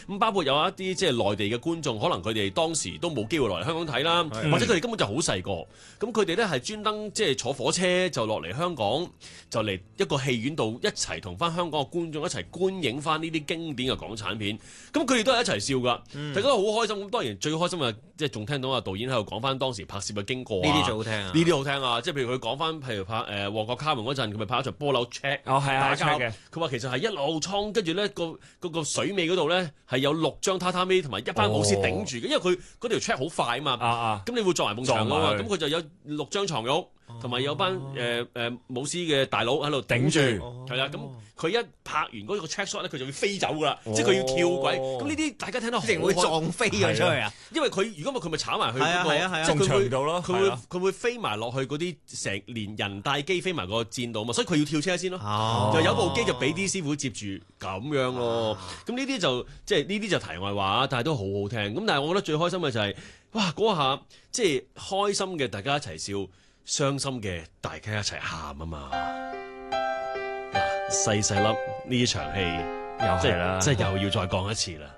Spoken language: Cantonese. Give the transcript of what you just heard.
咁包括有一啲即係內地嘅觀眾，可能佢哋當時都冇機會落嚟香港睇啦，或者佢哋根本就好細個，咁佢哋咧係專登即係坐火車就落嚟香港，就嚟一個戲院度一齊同翻香港嘅觀眾一齊觀影翻呢啲經典嘅港產片，咁佢哋都係一齊笑㗎，大家都好開心。咁當然最開心嘅即係仲聽到導演喺度講翻當時拍攝嘅經過呢啲最好聽啊！ 呢啲好聽啊！即係譬如佢講翻，譬如拍旺角卡門嗰陣，佢咪拍一場波樓 check 哦係啊打交 check 嘅。 佢話其實係一路衝，跟住咧個水尾嗰度咧係有6張榻榻米同埋一班武師頂住嘅，因為佢嗰條 check 好快啊嘛。咁你會撞埋埲牆㗎嘛？咁佢就有6張床褥，同埋有班武師嘅大佬喺度頂住，係啦。咁佢一拍完嗰個 check shot 咧，佢就會飛走㗎啦，即係佢要跳軌。咁呢啲大家聽得好， 一定會撞飛咗出去啊！ 因為佢如果唔係佢咪炒埋去係啊係啊係啊即係佢會度咯， 佢會飛埋落去嗰啲成連人帶機飛埋個戰度嘛，所以佢要跳車先咯。就有部機就俾啲師傅接住咁樣咯。咁呢啲就即係呢啲就題外話，但係都好好聽。咁但係我覺得最開心嘅就係哇嗰下即係開心嘅大家一齊笑，傷心嘅大家一齊喊啊嘛。嗱細粒呢場戲又係啦， 即係又要再講一次啦。